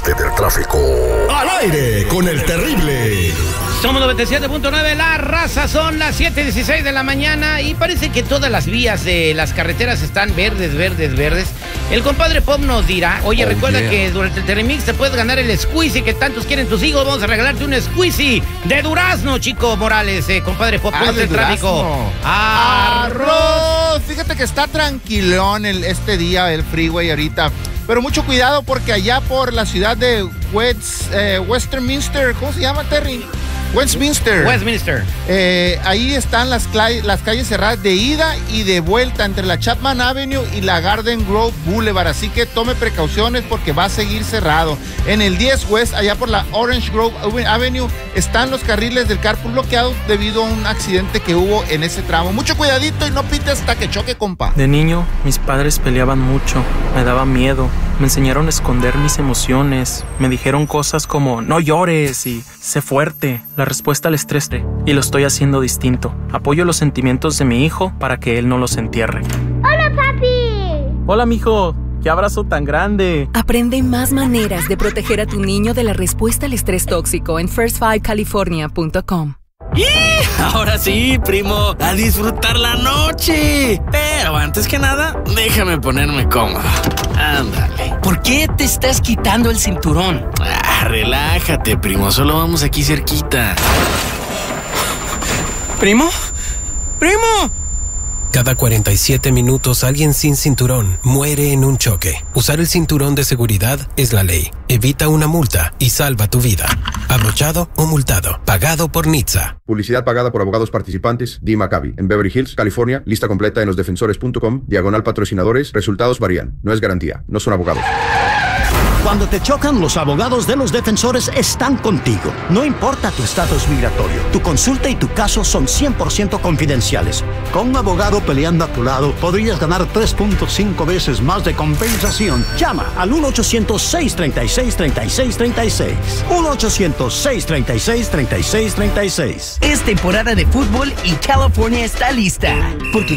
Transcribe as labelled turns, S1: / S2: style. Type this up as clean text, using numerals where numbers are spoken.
S1: parte del tráfico. Al aire con el terrible.
S2: Somos 97.9, La Raza, son las 7:16 de la mañana y parece que todas las vías de las carreteras están verdes. El compadre Pop nos dirá, oye, recuerda que durante el Telemix te puedes ganar el squeezy que tantos quieren tus hijos. Vamos a regalarte un squeezy de durazno, Chico Morales, compadre Pop, ponte el tráfico.
S3: ¡Arroz! Fíjate que está tranquilón este día, el freeway ahorita. Pero mucho cuidado porque allá por la ciudad de Westminster, ¿cómo se llama, Terry? Westminster. Ahí están las calles cerradas de ida y de vuelta entre la Chapman Avenue y la Garden Grove Boulevard. Así que tome precauciones porque va a seguir cerrado. En el 10 West, allá por la Orange Grove Avenue, están los carriles del carpool bloqueados debido a un accidente que hubo en ese tramo. Mucho cuidadito y no pite hasta que choque, compa.
S4: De niño, mis padres peleaban mucho. Me daba miedo. Me enseñaron a esconder mis emociones. Me dijeron cosas como, no llores y sé fuerte. La respuesta al estrés, y lo estoy haciendo distinto. Apoyo los sentimientos de mi hijo para que él no los entierre.
S5: ¡Hola, papi!
S4: Hola, mijo. ¡Qué abrazo tan grande!
S6: Aprende más maneras de proteger a tu niño de la respuesta al estrés tóxico en first5california.com.
S7: Ahora sí, primo, a disfrutar la noche. Pero antes que nada, déjame ponerme cómodo. Ándale.
S8: ¿Por qué te estás quitando el cinturón?
S7: Relájate, primo, solo vamos aquí cerquita.
S8: ¿Primo?
S9: Cada 47 minutos alguien sin cinturón muere en un choque. Usar el cinturón de seguridad es la ley. Evita una multa y salva tu vida. Abrochado o multado. Pagado por NHTSA.
S10: Publicidad pagada por abogados participantes. Dee Maccabi. En Beverly Hills, California. Lista completa en losdefensores.com. /patrocinadores. Resultados varían. No es garantía. No son abogados.
S11: Cuando te chocan, los abogados de Los Defensores están contigo. No importa tu estatus migratorio, tu consulta y tu caso son 100% confidenciales. Con un abogado peleando a tu lado, podrías ganar 3.5 veces más de compensación. Llama al 1-800-636-3636. 1-800-636-3636.
S8: Es temporada de fútbol y California está lista. Porque